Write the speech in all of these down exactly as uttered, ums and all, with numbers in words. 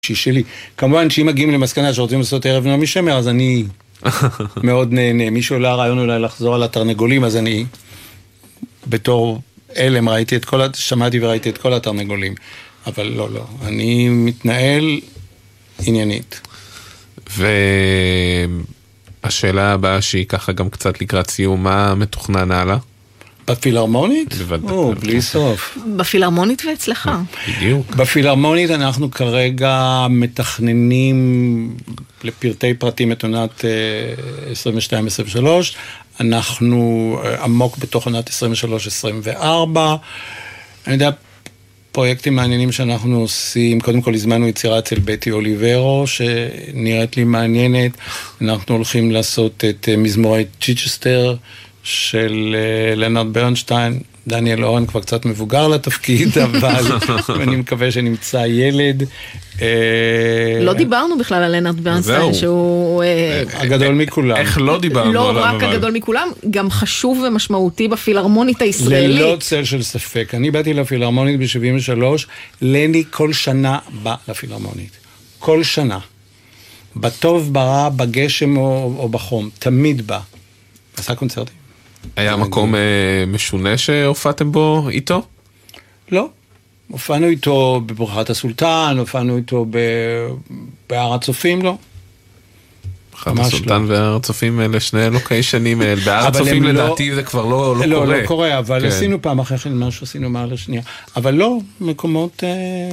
שלי. כמובן שאם מגיעים למסקנה שרוצים לעשות ערב נעמי שמר, אז אני מאוד נהנה. מישהו עולה רעיון אולי לחזור על התרנגולים, אז אני בתור אלם ראיתי את כל, שמעתי וראיתי את כל התרנגולים. אבל לא, לא. אני מתנהל עניינית. והשאלה הבאה שהיא ככה גם קצת לקראת סיום, מה מתוכנן הלאה? בפילהרמונית? בוודאי. או, בלי סוף. בפילהרמונית ואצלך. בדיוק. בפילהרמונית אנחנו כרגע מתכננים לפרטי פרטים את עונת עשרים ושתיים עשרים ושלוש, אנחנו עמוק בתוך עונת עשרים ושלוש עשרים וארבע, אני יודע, פרויקטים מעניינים שאנחנו עושים, קודם כל הזמנו יצירה אצל בטי אוליברו, שנראית לי מעניינת, אנחנו הולכים לעשות את מזמורי צ'יצ'סטר, של לנרד ברנשטיין, דניאל אורן כבר קצת מבוגר לתפקיד, אבל אני מקווה שנמצא ילד. לא דיברנו בכלל על לנרד ברנשטיין, שהוא הגדול מכולם. איך לא דיברנו עליו? לא רק הגדול מכולם, גם חשוב ומשמעותי בפילהרמונית הישראלית. ללא צל של ספק. אני באתי לפילהרמונית ב-שבעים ושלוש, לני כל שנה בא לפילהרמונית. כל שנה. בטוב, ברע, בגשם או בחום. תמיד בא. עשה קונצרטים. היה מקום משונה שהופעתם בו איתו? לא. הופענו איתו בברכת הסולטן, הופענו איתו בהר הצופים, לא. ברכת הסולטן והר הצופים אלה שני לוקיישנים, בהר הצופים לדעתי זה כבר לא קורה. לא, לא קורה, אבל עשינו פעם אחרי כן משהו, עשינו מעל השנייה. אבל לא, מקומות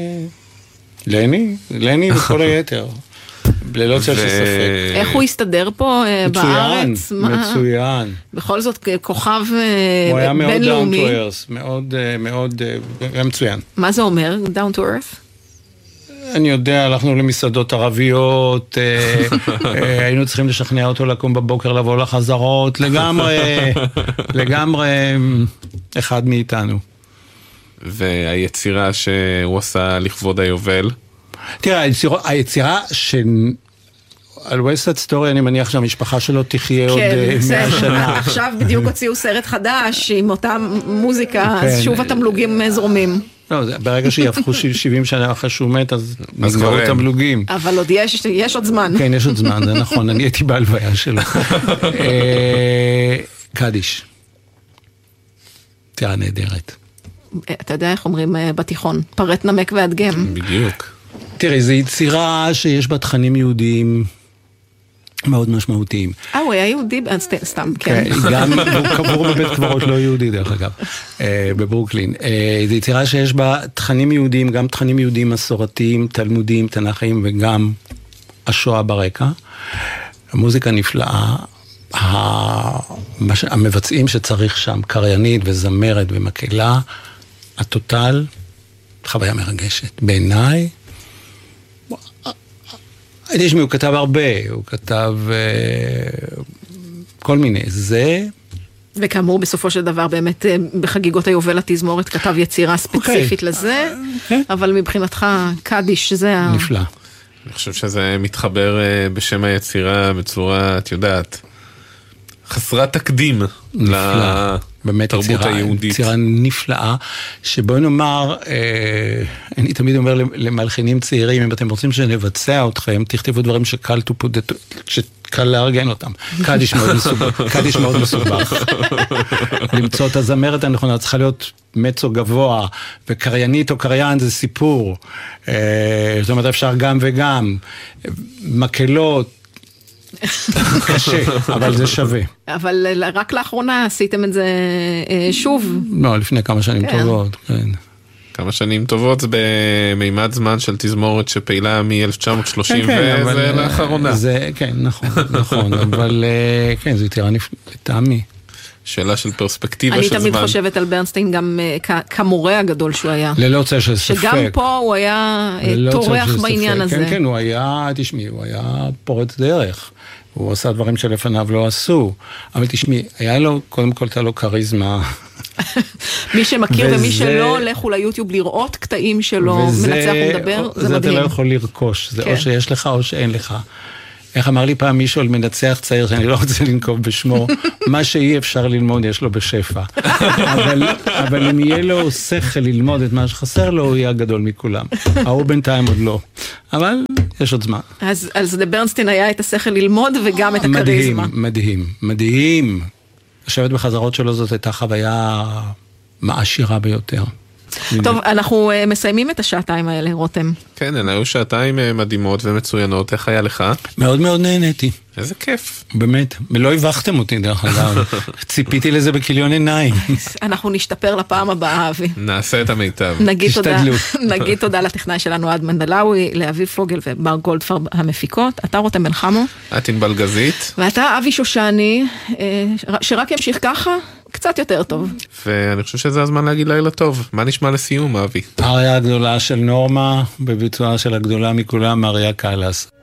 לני, לני וכל היתר. ללא צל של ספק. איך הוא הסתדר פה בארץ? מצוין. בכל זאת כוכב בינלאומי. הוא היה מאוד down to earth, מאוד, מאוד, מצוין. מה זה אומר, down to earth? אני יודע, הלכנו למסעדות ערביות, היינו צריכים לשכנע אותו לקום בבוקר, לבוא לחזרות, לגמרי, לגמרי אחד מאיתנו. והיצירה שהוא עשה לכבוד היובל? תראה, היצירה, היצירה של... על ווסט סייד סטורי, אני מניח שהמשפחה שלו תחיה עוד מאה שנה. עכשיו בדיוק הוציאו סרט חדש עם אותה מוזיקה, אז שוב התמלוגים זורמים. לא, ברגע שיהפכו שבעים שנה אחרי שהוא מת, אז נגמרו תמלוגים. אבל עוד יש, יש עוד זמן. כן, יש עוד זמן, זה נכון, אני הייתי בהלוויה שלו. קדיש. תראה נהדרת. אתה יודע איך אומרים בתיכון, פרט נמק והדגם. בדיוק. תראי, זו יצירה שיש בה תכנים יהודיים מאוד משמעותיים. אה, הוא היה יהודי, סתם, כן. גם הוא קבור בבית קברות לא יהודי, דרך אגב, בברוקלין. זו יצירה שיש בה תכנים יהודיים, גם תכנים יהודיים מסורתיים, תלמודיים, תנ"כיים, וגם השואה ברקע. המוזיקה נפלאה, המבצעים שצריך שם, קריינית וזמרת ומקהלה, הטוטל, חוויה מרגשת. בעיניי, תשמעי, הוא כתב הרבה, הוא כתב uh, כל מיני, זה... וכאמור, בסופו של דבר, באמת, בחגיגות היובל התזמורת, כתב יצירה ספציפית okay. לזה, okay. אבל מבחינתך, קדיש, זה ה... נפלא. אני חושב שזה מתחבר uh, בשם היצירה בצורה, את יודעת, חסרת תקדים נפלא. באמת לתרבות היהודית. יצירה נפלאה, שבואי נאמר, אה, אני תמיד אומר למלחינים צעירים, אם אתם רוצים שנבצע אתכם, תכתבו דברים שקל תופודתו, שקל לארגן אותם. קדיש מאוד מסובך. קדיש מאוד מסובך. למצוא את הזמרת הנכונה, צריכה להיות מצו גבוה, וקריינית או קריין זה סיפור. אה, זאת אומרת, אפשר גם וגם. מקהלות, קשה, אבל זה שווה. אבל רק לאחרונה עשיתם את זה שוב. לא, לפני כמה שנים טובות, כן. כמה שנים טובות, זה במימד זמן של תזמורת שפעילה מ-אלף תשע מאות שלושים, וזה לאחרונה. כן, נכון, נכון, אבל כן, זו יצירה לטעמי. שאלה של פרספקטיבה של זמן. אני תמיד חושבת על ברנסטיין גם כמורה הגדול שהוא היה. ללא צל של ספק. שגם פה הוא היה תורח בעניין הזה. כן, כן, הוא היה, תשמעי, הוא היה פורץ דרך. הוא עשה דברים שלפניו לא עשו. אבל תשמעי, היה לו, קודם כל הייתה לו קריזמה. מי שמכיר ומי שלא, לכו ליוטיוב לראות קטעים שלו, מנצח ומדבר, זה מדהים. זה אתה לא יכול לרכוש, זה או שיש לך או שאין לך. איך אמר לי פעם מישהו על מנצח צעיר, שאני לא רוצה לנקוב בשמו, מה שאי אפשר ללמוד יש לו בשפע. אבל, אבל אם יהיה לו שכל ללמוד את מה שחסר לו, הוא יהיה הגדול מכולם. ההוא בינתיים עוד לא. אבל יש עוד זמן. אז, אז לברנסטין היה את השכל ללמוד וגם את הקריזמה. מדהים, מדהים, מדהים. לשבת בחזרות שלו זאת הייתה חוויה מעשירה ביותר. טוב, אנחנו מסיימים את השעתיים האלה, רותם. כן, הן היו שעתיים מדהימות ומצוינות. איך היה לך? מאוד מאוד נהניתי. איזה כיף. באמת, ולא הבחתם אותי דרך אגב. ציפיתי לזה בכיליון עיניים. אנחנו נשתפר לפעם הבאה, אבי. נעשה את המיטב. נגיד תודה, נגיד תודה לטכנאי שלנו עד מנדלאוי, לאביב פוגל ובר גולדפרב המפיקות. אתה רותם בן חמו. את ענבל גזית. ואתה אבי שושני, שרק ימשיך ככה. קצת יותר טוב. ואני חושב שזה הזמן להגיד לילה טוב. מה נשמע לסיום, אבי? אריה הגדולה של נורמה, בביצועה של הגדולה מכולם, אריה קלאס.